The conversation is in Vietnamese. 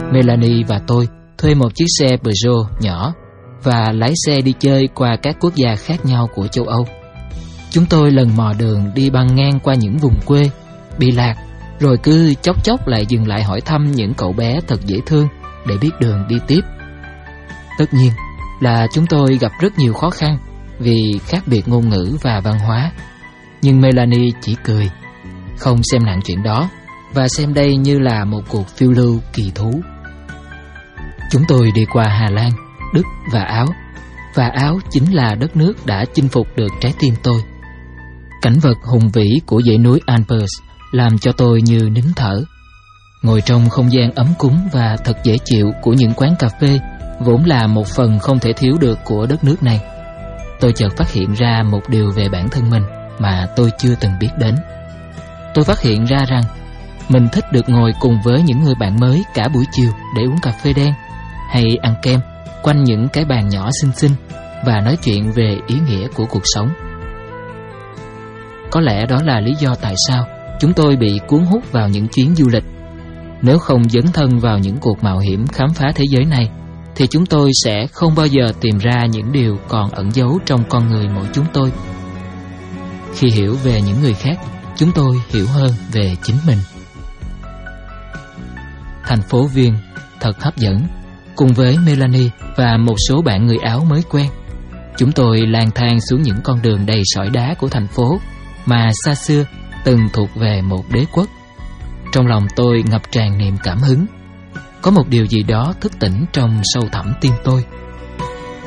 Melanie và tôi thuê một chiếc xe Peugeot nhỏ và lái xe đi chơi qua các quốc gia khác nhau của châu Âu. Chúng tôi lần mò đường đi băng ngang qua những vùng quê bị lạc, rồi cứ chốc chốc lại dừng lại hỏi thăm những cậu bé thật dễ thương để biết đường đi tiếp. Tất nhiên là chúng tôi gặp rất nhiều khó khăn vì khác biệt ngôn ngữ và văn hóa, nhưng Melanie chỉ cười, không xem nặng chuyện đó và xem đây như là một cuộc phiêu lưu kỳ thú. Chúng tôi đi qua Hà Lan, Đức và Áo chính là đất nước đã chinh phục được trái tim tôi. Cảnh vật hùng vĩ của dãy núi Alps làm cho tôi như nín thở. Ngồi trong không gian ấm cúng và thật dễ chịu của những quán cà phê vốn là một phần không thể thiếu được của đất nước này, tôi chợt phát hiện ra một điều về bản thân mình mà tôi chưa từng biết đến. Tôi phát hiện ra rằng mình thích được ngồi cùng với những người bạn mới cả buổi chiều để uống cà phê đen hay ăn kem quanh những cái bàn nhỏ xinh xinh và nói chuyện về ý nghĩa của cuộc sống. Có lẽ đó là lý do tại sao chúng tôi bị cuốn hút vào những chuyến du lịch. Nếu không dấn thân vào những cuộc mạo hiểm khám phá thế giới này, thì chúng tôi sẽ không bao giờ tìm ra những điều còn ẩn giấu trong con người mỗi chúng tôi. Khi hiểu về những người khác, chúng tôi hiểu hơn về chính mình. Thành phố Viên thật hấp dẫn. Cùng với Melanie và một số bạn người Áo mới quen, chúng tôi lang thang xuống những con đường đầy sỏi đá của thành phố mà xa xưa từng thuộc về một đế quốc. Trong lòng tôi ngập tràn niềm cảm hứng. Có một điều gì đó thức tỉnh trong sâu thẳm tim tôi.